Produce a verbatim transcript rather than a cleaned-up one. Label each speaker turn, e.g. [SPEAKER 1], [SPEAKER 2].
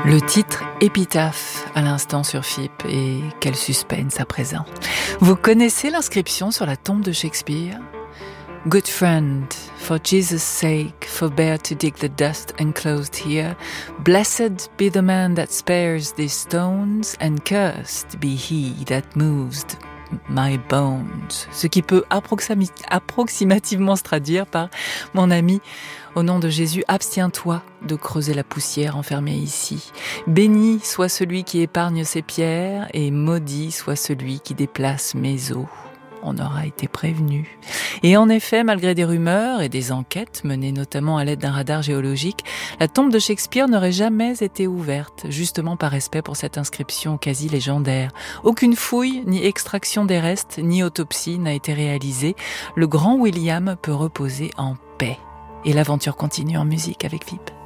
[SPEAKER 1] Le titre Épitaphe à l'instant sur F I P, et quel suspense à présent. Vous connaissez l'inscription sur la tombe de Shakespeare ? Good friend, for Jesus' sake, forbear to dig the dust enclosed here. Blessed be the man that spares these stones, and cursed be he that moves my bones. Ce qui peut approximi- approximativement se traduire par « Mon ami, au nom de Jésus, abstiens-toi de creuser la poussière enfermée ici. Béni soit celui qui épargne ces pierres, et maudit soit celui qui déplace mes os. » On aura été prévenu. Et en effet, malgré des rumeurs et des enquêtes menées notamment à l'aide d'un radar géologique, la tombe de Shakespeare n'aurait jamais été ouverte, justement par respect pour cette inscription quasi légendaire. Aucune fouille, ni extraction des restes, ni autopsie n'a été réalisée. Le grand William peut reposer en paix. Et l'aventure continue en musique avec F I P.